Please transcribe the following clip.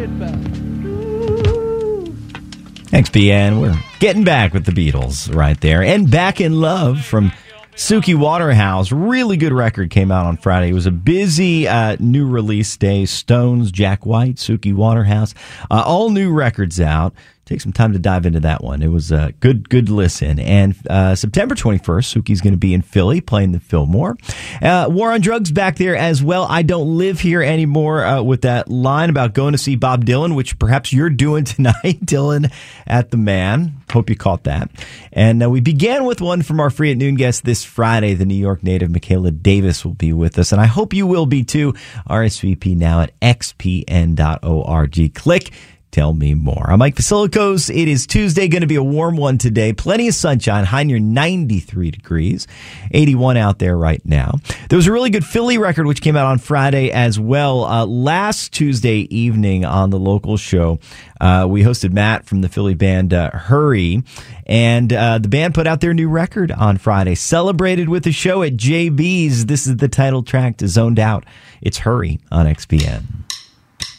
XPN, we're getting back with the Beatles right there. And Back in Love from Suki Waterhouse. Really good record came out on Friday. It was a busy new release day. Stones, Jack White, Suki Waterhouse. All new records out. Take some time to dive into that one. It was a good listen. And September 21st, Suki's going to be in Philly playing the Fillmore. War on Drugs back there as well. I Don't Live Here Anymore with that line about going to see Bob Dylan, which perhaps you're doing tonight, Dylan at the Man. Hope you caught that. And we began with one from our Free at Noon guest this Friday. The New York native Michaela Davis will be with us, and I hope you will be too. RSVP now at xpn.org. Click Tell me more. I'm Mike Vasilikos. It is Tuesday, going to be a warm one today. Plenty of sunshine, high near 93 degrees, 81 out there right now. There was a really good Philly record which came out on Friday as well. Last Tuesday evening on the local show, we hosted Matt from the Philly band Hurry, and the band put out their new record on Friday. Celebrated with a show at JB's. This is the title track to Zoned Out. It's Hurry on XPN.